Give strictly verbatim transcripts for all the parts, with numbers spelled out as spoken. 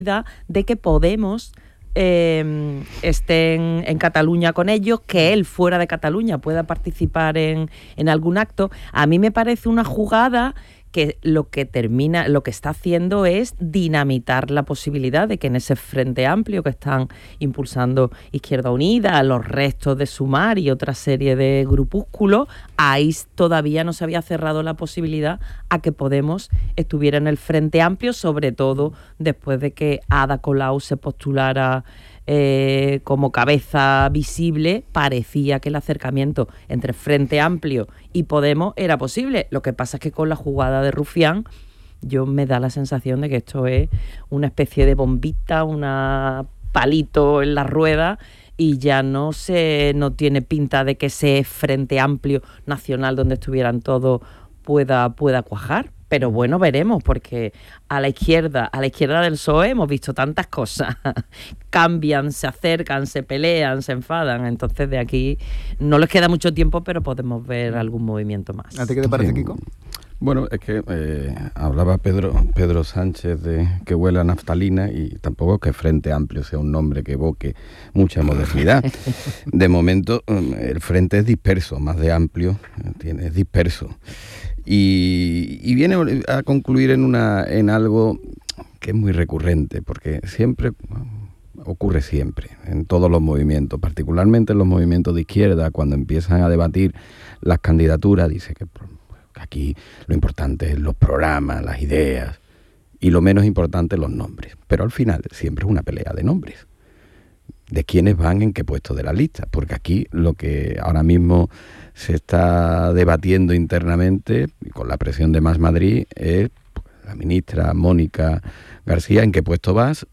de que Podemos eh, esté en, en Cataluña con ellos, que él fuera de Cataluña pueda participar en, en algún acto. A mí me parece una jugada que lo que termina, lo que está haciendo es dinamitar la posibilidad de que en ese Frente Amplio que están impulsando Izquierda Unida, los restos de Sumar y otra serie de grupúsculos, ahí todavía no se había cerrado la posibilidad a que Podemos estuviera en el Frente Amplio, sobre todo después de que Ada Colau se postulara Eh, como cabeza visible. Parecía que el acercamiento entre Frente Amplio y Podemos era posible. Lo que pasa es que con la jugada de Rufián, yo me da la sensación de que esto es una especie de bombita, una palito en la rueda, y ya no se no tiene pinta de que ese Frente Amplio nacional donde estuvieran todos pueda, pueda cuajar. Pero bueno, veremos, porque a la izquierda, a la izquierda del P S O E hemos visto tantas cosas. Cambian, se acercan, se pelean, se enfadan. Entonces de aquí no les queda mucho tiempo, pero podemos ver algún movimiento más. ¿A ti qué te parece, Kiko? Bueno, es que eh, hablaba Pedro, Pedro Sánchez de que huele a naftalina, y tampoco es que Frente Amplio sea un nombre que evoque mucha modernidad. De momento el Frente es disperso, más de amplio, tiene, es disperso. Y, y viene a concluir en una en algo que es muy recurrente, porque siempre ocurre siempre en todos los movimientos, particularmente en los movimientos de izquierda, cuando empiezan a debatir las candidaturas, dice que aquí lo importante es los programas, las ideas, y lo menos importante los nombres. Pero al final siempre es una pelea de nombres, de quiénes van en qué puesto de la lista, porque aquí lo que ahora mismo se está debatiendo internamente, con la presión de Más Madrid, es la ministra Mónica García en qué puesto vas,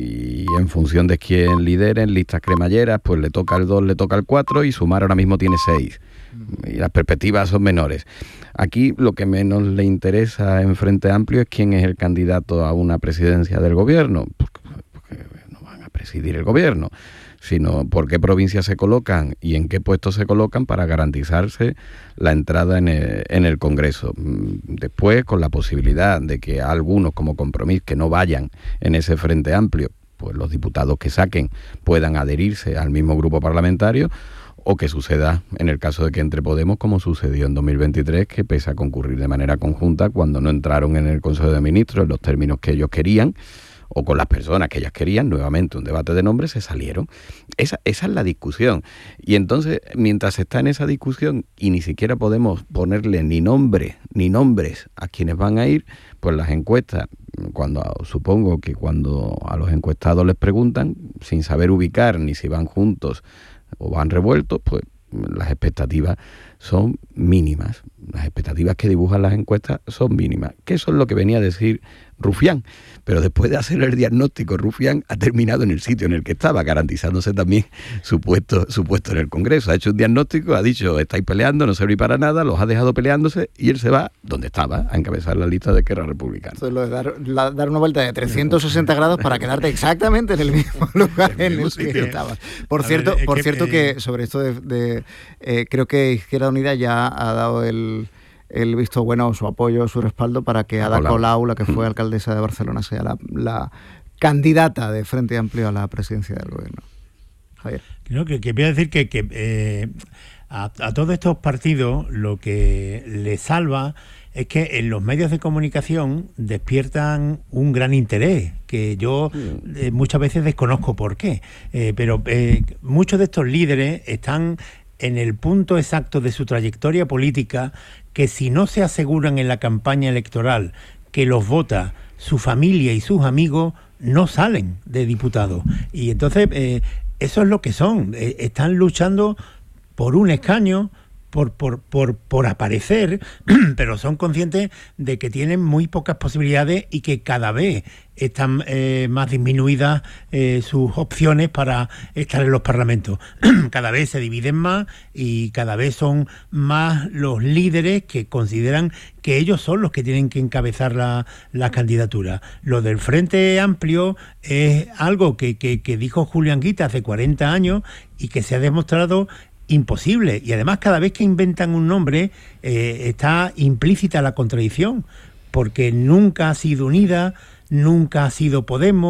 y en función de quién lidere en listas cremalleras, pues le toca el dos, le toca el cuatro, y Sumar ahora mismo tiene seis, y las perspectivas son menores. Aquí lo que menos le interesa en Frente Amplio es quién es el candidato a una presidencia del gobierno, porque, porque no van a presidir el gobierno, sino por qué provincias se colocan y en qué puestos se colocan para garantizarse la entrada en el, en el Congreso. Después, con la posibilidad de que algunos como Compromís que no vayan en ese Frente Amplio, pues los diputados que saquen puedan adherirse al mismo grupo parlamentario, o que suceda en el caso de que entre Podemos, como sucedió en dos mil veintitrés, que pese a concurrir de manera conjunta, cuando no entraron en el Consejo de Ministros en los términos que ellos querían, o con las personas que ellas querían, nuevamente un debate de nombres, se salieron. Esa, esa es la discusión. Y entonces, mientras está en esa discusión y ni siquiera podemos ponerle ni nombre, ni nombres a quienes van a ir, pues las encuestas, cuando supongo que cuando a los encuestados les preguntan, sin saber ubicar ni si van juntos o van revueltos, pues las expectativas son mínimas. Las expectativas que dibujan las encuestas son mínimas. Que eso es lo que venía a decir Rufián. Pero después de hacer el diagnóstico, Rufián ha terminado en el sitio en el que estaba, garantizándose también su puesto, su puesto en el Congreso. Ha hecho un diagnóstico, ha dicho, estáis peleando, no servís para nada, los ha dejado peleándose, y él se va donde estaba, a encabezar la lista de Esquerra Republicana. Entonces, lo de dar, la, dar una vuelta de trescientos sesenta grados para quedarte exactamente en el mismo lugar en el que estabas. Por a cierto, ver, por que, cierto eh... que sobre esto de, de eh, creo que Izquierda Unida ya ha dado el el visto bueno, su apoyo, su respaldo para que Ada Colau, la que fue alcaldesa de Barcelona, sea la, la candidata de Frente Amplio a la presidencia del gobierno. Javier. Creo que, que voy a decir que, que eh, a, a todos estos partidos lo que les salva es que en los medios de comunicación despiertan un gran interés, que yo eh, muchas veces desconozco por qué, eh, pero eh, muchos de estos líderes están en el punto exacto de su trayectoria política, que si no se aseguran en la campaña electoral que los vota su familia y sus amigos, no salen de diputados. Y entonces eh, eso es lo que son. Eh, están luchando por un escaño, por, por, por, por aparecer, pero son conscientes de que tienen muy pocas posibilidades y que cada vez están eh, más disminuidas eh, sus opciones para estar en los parlamentos. Cada vez se dividen más y cada vez son más los líderes que consideran que ellos son los que tienen que encabezar la, la candidatura. Lo del Frente Amplio es algo que, que, que dijo Julio Anguita hace cuarenta años y que se ha demostrado imposible, y además cada vez que inventan un nombre eh, está implícita la contradicción, porque nunca ha sido Unida, nunca ha sido Podemos,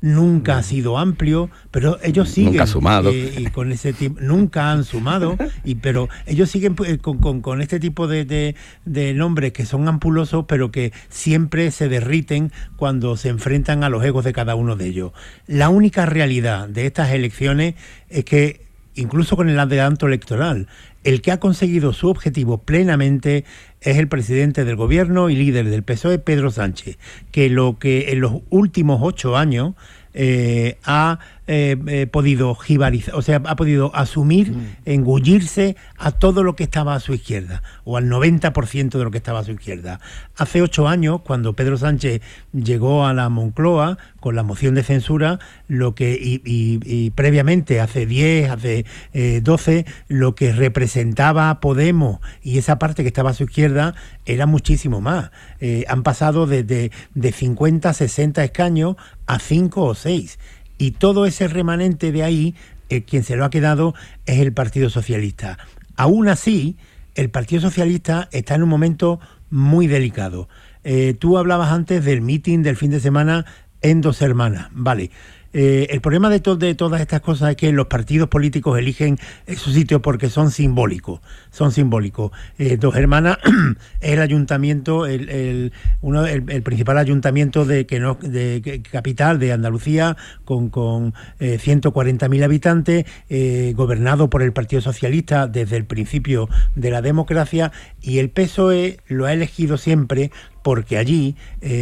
nunca ha sido amplio, pero ellos siguen. Nunca ha sumado. Eh, y con ese tipo, nunca han sumado, y pero ellos siguen pues, con, con, con este tipo de, de, de nombres que son ampulosos, pero que siempre se derriten cuando se enfrentan a los egos de cada uno de ellos. La única realidad de estas elecciones es que, incluso con el adelanto electoral, el que ha conseguido su objetivo plenamente es el presidente del gobierno y líder del P S O E, Pedro Sánchez, que lo que en los últimos ocho años eh, ha eh, eh, podido jibarizar, o sea, ha podido asumir, mm. engullirse a todo lo que estaba a su izquierda, o al noventa por ciento de lo que estaba a su izquierda. Hace ocho años, cuando Pedro Sánchez llegó a la Moncloa con la moción de censura, lo que y, y, y previamente, hace diez, hace eh, doce, lo que representaba a Podemos y esa parte que estaba a su izquierda era muchísimo más. Eh, han pasado de, de, de cincuenta, sesenta escaños a cinco o seis. Y todo ese remanente de ahí, eh, quien se lo ha quedado es el Partido Socialista. Aún así, el Partido Socialista está en un momento muy delicado. Eh, tú hablabas antes del meeting del fin de semana en Dos Hermanas. Vale. Eh, el problema de, to- de todas estas cosas es que los partidos políticos eligen esos sitios porque son simbólicos, son simbólicos. Eh, Dos Hermanas es el ayuntamiento, el, el, uno, el, el principal ayuntamiento de, que no, de, de capital de Andalucía, con, con eh, ciento cuarenta mil habitantes, eh, gobernado por el Partido Socialista desde el principio de la democracia, y el P S O E lo ha elegido siempre porque allí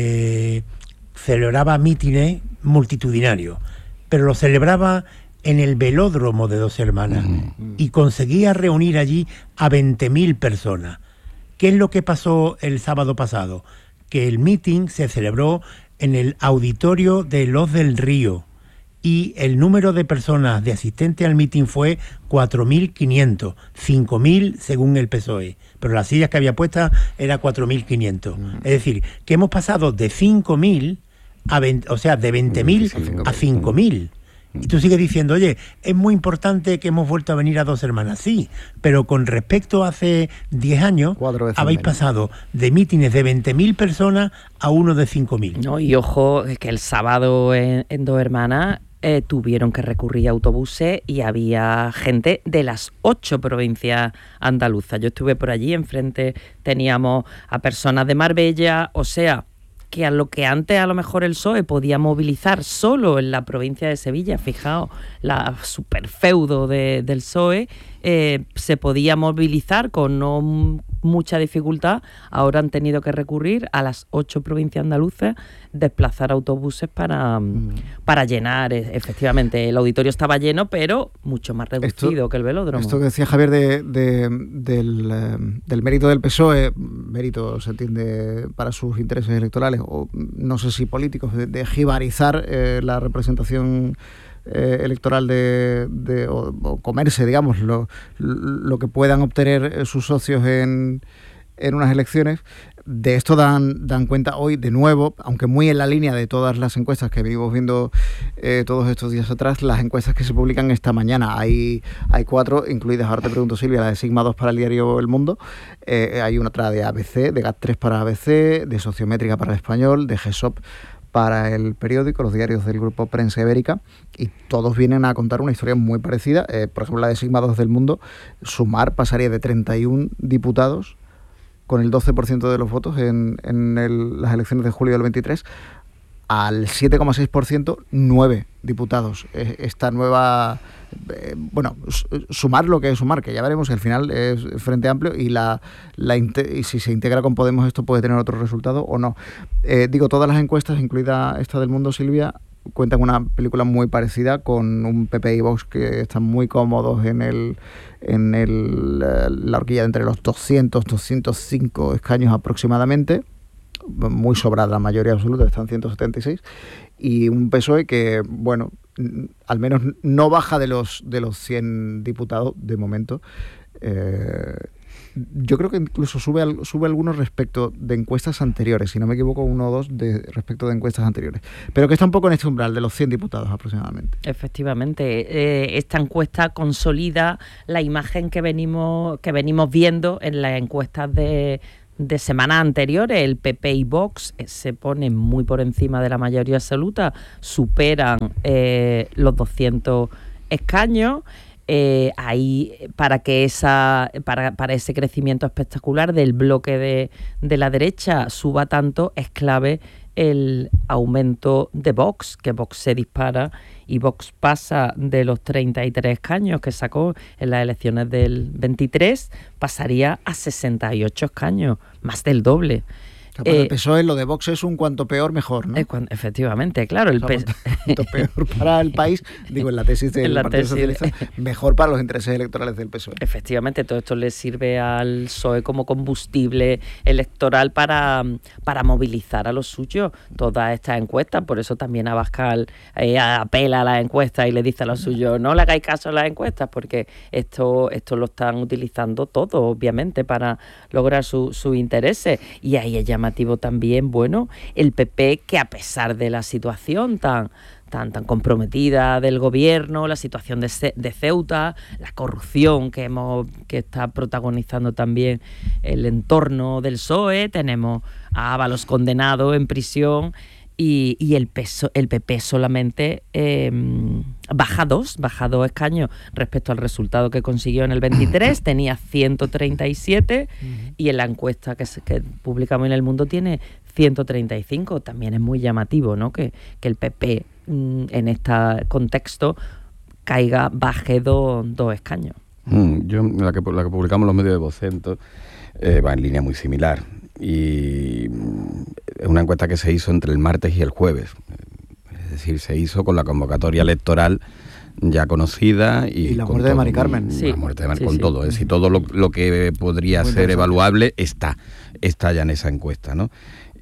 eh, celebraba mítines multitudinarios, pero lo celebraba en el velódromo de Dos Hermanas mm. y conseguía reunir allí a veinte mil personas. ¿Qué es lo que pasó el sábado pasado? Que el meeting se celebró en el auditorio de Los del Río y el número de personas de asistentes al meeting fue cuatro mil quinientos, cinco mil según el P S O E, pero las sillas que había puestas era cuatro mil quinientos. Mm. Es decir, que hemos pasado de cinco mil a veinte, o sea, de veinte mil a cinco mil. Y tú sigues diciendo, oye, es muy importante que hemos vuelto a venir a Dos Hermanas. Sí, pero con respecto a hace diez años, habéis menos. pasado de mítines de veinte mil personas a uno de cinco mil. No, y ojo, que el sábado en, en Dos Hermanas eh, tuvieron que recurrir a autobuses y había gente de las ocho provincias andaluzas. Yo estuve por allí, enfrente teníamos a personas de Marbella, o sea, que a lo que antes a lo mejor el P S O E podía movilizar solo en la provincia de Sevilla, fijaos, la superfeudo de, del P S O E, eh, se podía movilizar con no mucha dificultad. Ahora han tenido que recurrir a las ocho provincias andaluzas, desplazar autobuses para, mm. para llenar. Efectivamente, el auditorio estaba lleno, pero mucho más reducido esto, que el velódromo. Esto que decía Javier de, de, del, del mérito del P S O E, mérito se entiende para sus intereses electorales, o no sé si políticos, de, de jibarizar eh, la representación eh, electoral de, de o, o comerse, digamos, lo, lo que puedan obtener sus socios en, en unas elecciones. De esto dan, dan cuenta hoy, de nuevo, aunque muy en la línea de todas las encuestas que venimos viendo eh, todos estos días atrás, las encuestas que se publican esta mañana. Hay, hay cuatro, incluidas, ahora te pregunto, Silvia, la de Sigma dos para el diario El Mundo, eh, hay una otra de A B C, de GAT tres para A B C, de Sociométrica para El Español, de G E S O P para el periódico, los diarios del grupo Prensa Ibérica, y todos vienen a contar una historia muy parecida. Eh, por ejemplo, la de Sigma dos del Mundo, Sumar pasaría de treinta y uno diputados con el doce por ciento de los votos en, en el, las elecciones de julio del veintitrés, al siete coma seis por ciento, nueve diputados. Esta nueva, eh, bueno, Sumar lo que es Sumar, que ya veremos, al final es Frente Amplio, y la, la y si se integra con Podemos esto puede tener otro resultado o no. Eh, digo, todas las encuestas, incluida esta del Mundo, Silvia, cuentan una película muy parecida, con un P P y Vox que están muy cómodos en el en el, la horquilla de entre los doscientos, doscientos cinco escaños aproximadamente, muy sobrada la mayoría absoluta, están ciento setenta y seis, y un P S O E que, bueno, al menos no baja de los de los cien diputados de momento. Eh, yo creo que incluso sube sube algunos respecto de encuestas anteriores, si no me equivoco, uno o dos de, respecto de encuestas anteriores, pero que está un poco en este umbral de los cien diputados aproximadamente. Efectivamente, eh, esta encuesta consolida la imagen que venimos que venimos viendo en las encuestas de de semanas anteriores, el P P y Vox eh, se ponen muy por encima de la mayoría absoluta, superan eh, los doscientos escaños. Eh, ahí para que esa para, para ese crecimiento espectacular del bloque de, de la derecha suba tanto, es clave el aumento de Vox, que Vox se dispara y Vox pasa de los treinta y tres escaños que sacó en las elecciones del veintitrés, pasaría a sesenta y ocho escaños, más del doble. O sea, para eh, el P S O E lo de Vox es un cuanto peor mejor, ¿no? Es cuando, efectivamente, claro. El o sea, cuanto peor para el país, digo, en la tesis del Partido tesis. Socialista, mejor para los intereses electorales del P S O E. Efectivamente, todo esto le sirve al P S O E como combustible electoral para, para movilizar a los suyos. Todas estas encuestas, por eso también Abascal eh, apela a las encuestas y le dice a los suyos, no le hagáis caso a las encuestas, porque esto, esto lo están utilizando todos, obviamente, para lograr sus su intereses. Y ahí ella llamativo también, bueno, el P P, que a pesar de la situación tan tan tan comprometida del gobierno, la situación de, Ce- de Ceuta, la corrupción que hemos que está protagonizando también el entorno del P S O E, tenemos a Ábalos condenado en prisión y, y el, P S O, el P P solamente eh, baja dos, baja dos escaños respecto al resultado que consiguió en el veintitrés, tenía ciento treinta y siete y en la encuesta que, se, que publicamos en El Mundo tiene ciento treinta y cinco. También es muy llamativo, ¿no?, que, que el P P mm, en este contexto caiga, baje dos dos escaños. Mm, yo, la que, la que publicamos en los medios de Vocento eh, va en línea muy similar. Y es una encuesta que se hizo entre el martes y el jueves. Es decir, se hizo con la convocatoria electoral ya conocida y, y la con muerte todo, de Mari Carmen. Sí, la muerte de Mari, sí, con sí. todo. Es decir, todo lo, lo que podría muy ser evaluable está, está ya en esa encuesta, ¿no?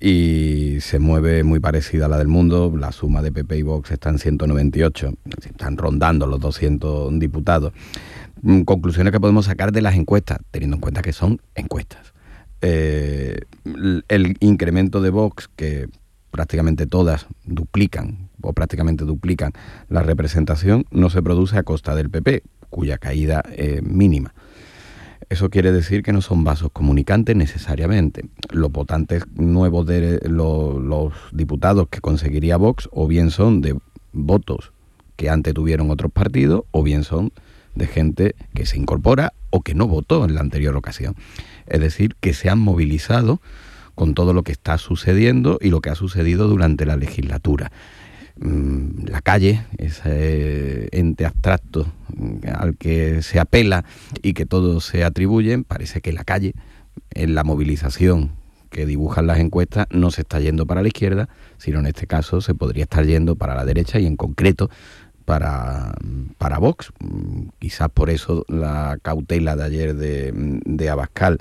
Y se mueve muy parecida a la del Mundo. La suma de P P y Vox está en ciento noventa y ocho, están rondando los doscientos diputados. Conclusiones que podemos sacar de las encuestas, teniendo en cuenta que son encuestas. Eh, el incremento de Vox, que prácticamente todas duplican o prácticamente duplican la representación, no se produce a costa del P P, cuya caída es mínima. Eso quiere decir que no son vasos comunicantes necesariamente. Los votantes nuevos de los, los diputados que conseguiría Vox o bien son de votos que antes tuvieron otros partidos o bien son de gente que se incorpora o que no votó en la anterior ocasión. Es decir, que se han movilizado con todo lo que está sucediendo y lo que ha sucedido durante la legislatura. La calle, ese ente abstracto al que se apela y que todos se atribuyen, parece que la calle, en la movilización que dibujan las encuestas, no se está yendo para la izquierda, sino en este caso se podría estar yendo para la derecha y en concreto para, para Vox. Quizás por eso la cautela de ayer de, de Abascal.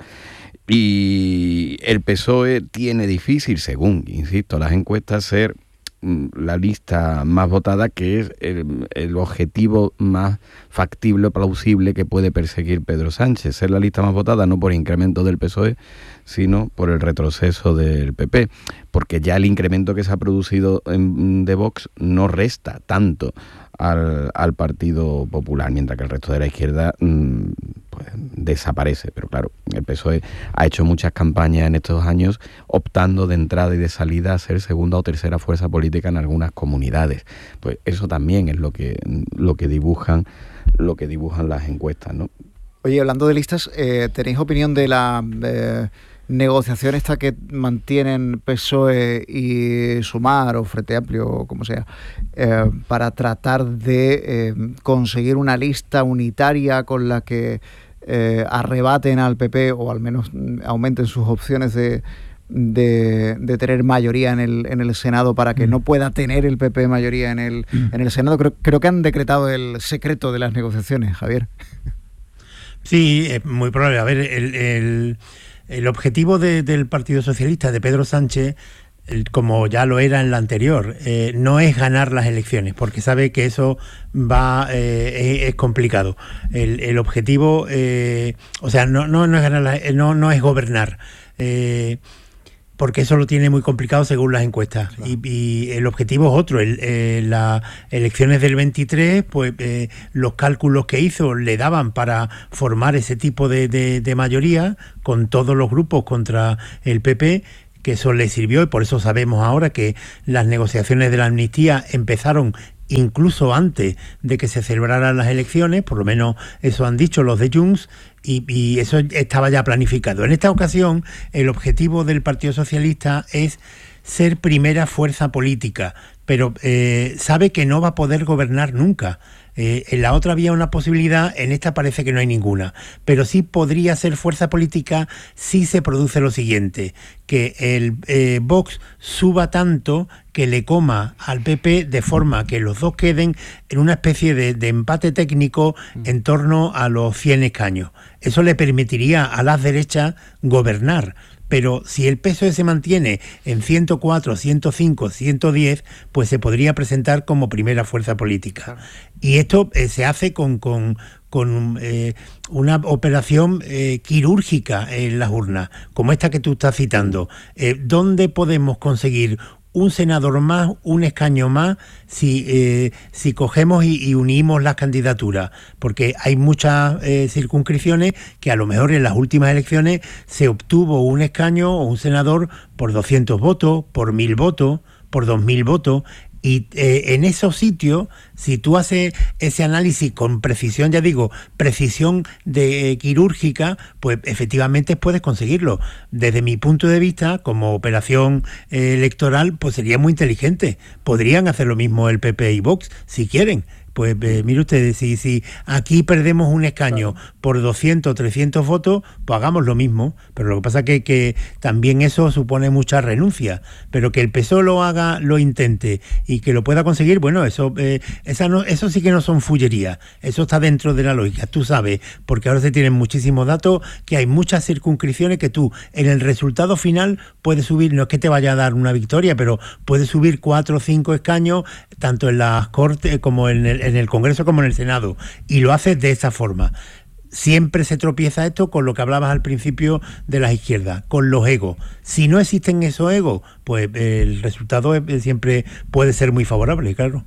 Y el P S O E tiene difícil, según, insisto, las encuestas, ser la lista más votada, que es el, el objetivo más factible, plausible que puede perseguir Pedro Sánchez. Ser la lista más votada no por incremento del P S O E, sino por el retroceso del P P, porque ya el incremento que se ha producido en, de Vox no resta tanto al, al Partido Popular, mientras que el resto de la izquierda mmm, pues, desaparece. Pero claro, el P S O E ha hecho muchas campañas en estos años optando de entrada y de salida a ser segunda o tercera fuerza política en algunas comunidades. Pues eso también es lo que, lo que dibujan, lo que dibujan las encuestas, ¿no? Oye, hablando de listas, eh, ¿tenéis opinión de la eh, negociación esta que mantienen P S O E y Sumar o Frente Amplio o como sea, eh, para tratar de eh, conseguir una lista unitaria con la que eh, arrebaten al P P o al menos aumenten sus opciones de, de, de tener mayoría en el, en el Senado, para que no pueda tener el P P mayoría en el, en el Senado? Creo, creo que han decretado el secreto de las negociaciones, Javier. Sí, es muy probable. A ver, el, el, el objetivo de, del Partido Socialista, de Pedro Sánchez, el, como ya lo era en la anterior, eh, no es ganar las elecciones, porque sabe que eso va eh, es, es complicado. El, el objetivo, eh, o sea, no, no, no es ganar, la, no, no es gobernar. Eh, porque eso lo tiene muy complicado según las encuestas. Claro. Y, y el objetivo es otro. El, eh, las elecciones del veintitrés, pues eh, los cálculos que hizo le daban para formar ese tipo de, de, de mayoría con todos los grupos contra el P P, que eso le sirvió, y por eso sabemos ahora que las negociaciones de la amnistía empezaron incluso antes de que se celebraran las elecciones, por lo menos eso han dicho los de Junts, y, y eso estaba ya planificado. En esta ocasión, el objetivo del Partido Socialista es ser primera fuerza política, pero eh, sabe que no va a poder gobernar nunca. Eh, en la otra había una posibilidad, en esta parece que no hay ninguna, pero sí podría ser fuerza política si se produce lo siguiente, que el eh, Vox suba tanto que le coma al P P de forma que los dos queden en una especie de, de empate técnico en torno a los cien escaños. Eso le permitiría a las derechas gobernar. Pero si el P S O E se mantiene en ciento cuatro, ciento cinco, ciento diez, pues se podría presentar como primera fuerza política. Y esto eh, se hace con, con, con eh, una operación eh, quirúrgica en las urnas, como esta que tú estás citando. Eh, ¿Dónde podemos conseguir un senador más, un escaño más, si, eh, si cogemos y, y unimos las candidaturas? Porque hay muchas eh, circunscripciones que a lo mejor en las últimas elecciones se obtuvo un escaño o un senador por doscientos votos, por mil votos, por dos mil votos. Y eh, en esos sitios, si tú haces ese análisis con precisión, ya digo, precisión de eh, quirúrgica, pues efectivamente puedes conseguirlo. Desde mi punto de vista, como operación eh, electoral, pues sería muy inteligente. Podrían hacer lo mismo el P P y Vox, si quieren. Pues eh, mire ustedes, si, si aquí perdemos un escaño por doscientos, trescientos votos, pues hagamos lo mismo. Pero lo que pasa es que, que también eso supone mucha renuncia. Pero que el P S O E lo haga, lo intente y que lo pueda conseguir, bueno, eso eh, esa no, eso sí que no son fullerías. Eso está dentro de la lógica. Tú sabes, porque ahora se tienen muchísimos datos, que hay muchas circunscripciones que tú en el resultado final puedes subir, no es que te vaya a dar una victoria, pero puedes subir cuatro o cinco escaños, tanto en las Cortes como en el en el Congreso como en el Senado, y lo haces de esa forma. Siempre se tropieza esto con lo que hablabas al principio de las izquierdas, con los egos. Si no existen esos egos, pues el resultado es, siempre puede ser muy favorable, claro.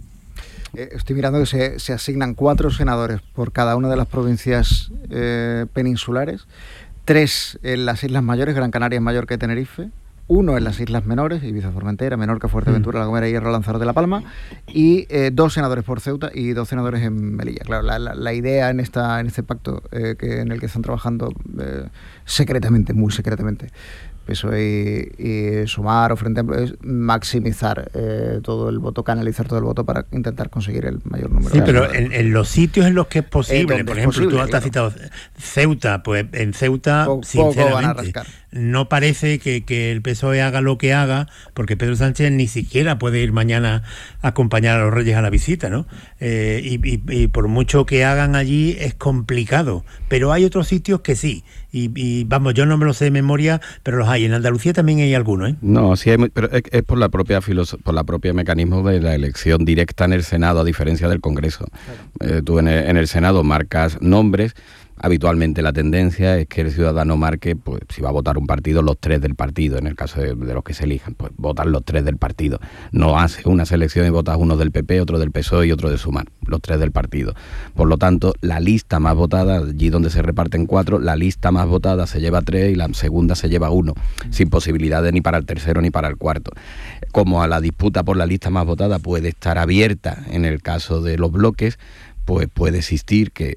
Estoy mirando que se, se asignan cuatro senadores por cada una de las provincias eh, peninsulares, tres en las Islas Mayores, Gran Canaria, Mallorca y Tenerife, uno en las Islas Menores, Ibiza, Formentera, Menorca, Fuerteventura, La Gomera, Hierro, Lanzarote de La Palma, y eh, dos senadores por Ceuta y dos senadores en Melilla. Claro, la, la, la idea en esta en este pacto eh, que en el que están trabajando eh, secretamente, muy secretamente, P S O E y, y Sumar o Frente Amplio, es maximizar eh, todo el voto, canalizar todo el voto para intentar conseguir el mayor número. Sí, de pero en, en los sitios en los que es posible, eh, por ejemplo, posible, tú claro. has citado Ceuta, pues en Ceuta, po sinceramente, van a rascar. No parece que, que el P S O E haga lo que haga, porque Pedro Sánchez ni siquiera puede ir mañana a acompañar a los Reyes a la visita, ¿no? Eh, y, y, y por mucho que hagan allí es complicado, pero hay otros sitios que sí. Y, y vamos, yo no me lo sé de memoria, pero los hay. En Andalucía también hay algunos, ¿eh? No, sí hay, pero es, es por la propia por la propia mecanismo de la elección directa en el Senado, a diferencia del Congreso. Claro. Eh, tú en el, en el Senado marcas nombres. Habitualmente la tendencia es que el ciudadano marque, pues si va a votar un partido, los tres del partido, en el caso de, de los que se elijan, pues votan los tres del partido. No hace una selección y votas uno del P P, otro del P S O E y otro de Sumar, los tres del partido. Por lo tanto, la lista más votada, allí donde se reparten cuatro, la lista más votada se lleva tres y la segunda se lleva uno, sin posibilidades ni para el tercero ni para el cuarto. Como a la disputa por la lista más votada puede estar abierta en el caso de los bloques, pues puede existir que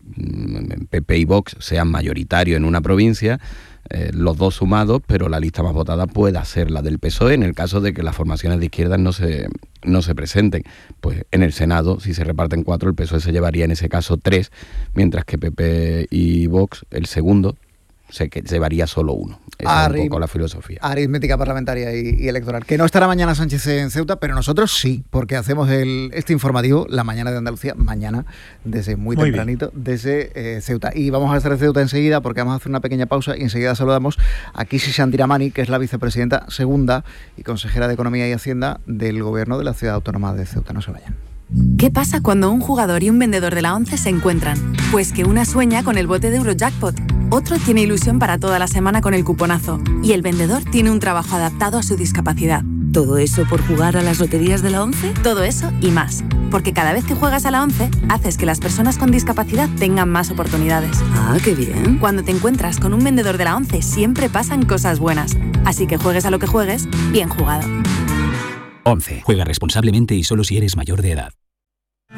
P P y Vox sean mayoritarios en una provincia, eh, los dos sumados, pero la lista más votada pueda ser la del P S O E en el caso de que las formaciones de izquierdas no se, no se presenten. Pues en el Senado, si se reparten cuatro, el P S O E se llevaría en ese caso tres, mientras que P P y Vox, el segundo, se que llevaría solo uno. Esa es un poco la filosofía. Aritmética parlamentaria y, y electoral. Que no estará mañana Sánchez en Ceuta, pero nosotros sí, porque hacemos el, este informativo la mañana de Andalucía, mañana, desde muy, muy tempranito, bien. desde eh, Ceuta. Y vamos a estar en Ceuta enseguida, porque vamos a hacer una pequeña pausa y enseguida saludamos a Kisi Santiramani, que es la vicepresidenta segunda y consejera de Economía y Hacienda del Gobierno de la Ciudad Autónoma de Ceuta. No se vayan. ¿Qué pasa cuando un jugador y un vendedor de la ONCE se encuentran? Pues que una sueña con el bote de Eurojackpot Otro tiene ilusión para toda la semana con el cuponazo. Y el vendedor tiene un trabajo adaptado a su discapacidad. ¿Todo eso por jugar a las loterías de la ONCE? Todo eso y más. Porque cada vez que juegas a la ONCE, haces que las personas con discapacidad tengan más oportunidades. Ah, qué bien. Cuando te encuentras con un vendedor de la ONCE, siempre pasan cosas buenas. Así que juegues a lo que juegues, bien jugado. ONCE. Juega responsablemente y solo si eres mayor de edad.